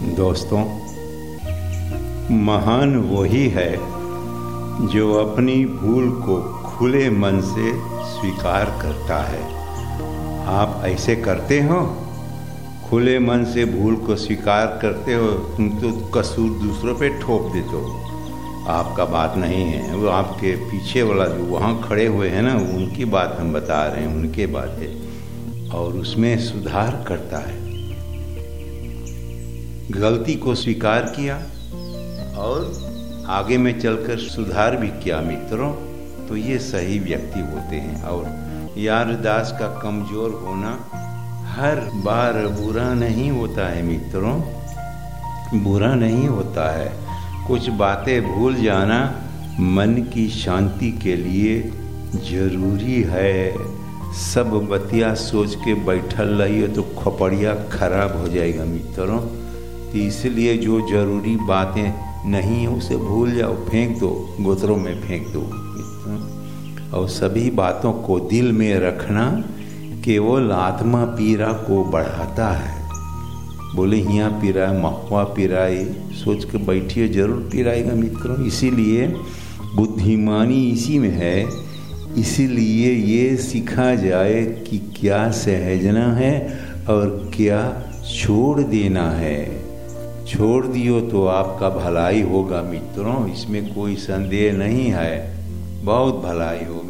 दोस्तों, महान वही है जो अपनी भूल को खुले मन से स्वीकार करता है। आप ऐसे करते हो? खुले मन से भूल को स्वीकार करते हो? तुम तो कसूर दूसरों पे ठोप देते हो। आपका बात नहीं है, वो आपके पीछे वाला जो वहाँ खड़े हुए हैं ना, उनकी बात हम बता रहे हैं, उनके बात है। और उसमें सुधार करता है। गलती को स्वीकार किया और आगे में चलकर सुधार भी किया मित्रों, तो ये सही व्यक्ति होते हैं। और यारदाश्त का कमज़ोर होना हर बार बुरा नहीं होता है मित्रों, बुरा नहीं होता है। कुछ बातें भूल जाना मन की शांति के लिए जरूरी है। सब बतिया सोच के बैठल रहिए तो खोपड़िया खराब हो जाएगा मित्रों। तो इसलिए जो ज़रूरी बातें नहीं है उसे भूल जाओ, फेंक दो, गोतरों में फेंक दो। और सभी बातों को दिल में रखना केवल आत्मा पीरा को बढ़ाता है। बोले हियाँ पीरा, महुआ पीराई, सोच के बैठिए, जरूर पीराएगा मित्रों। इसीलिए बुद्धिमानी इसी में है। इसीलिए ये सीखा जाए कि क्या सहजना है और क्या छोड़ देना है। छोड़ दियो तो आपका भलाई होगा मित्रों, इसमें कोई संदेह नहीं है, बहुत भलाई होगी।